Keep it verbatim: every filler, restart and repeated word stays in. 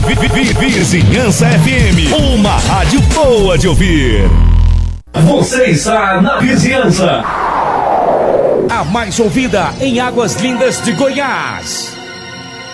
Vi- vi- Vizinhança F M, uma rádio boa de ouvir. Você está na Vizinhança. A mais ouvida em Águas Lindas de Goiás.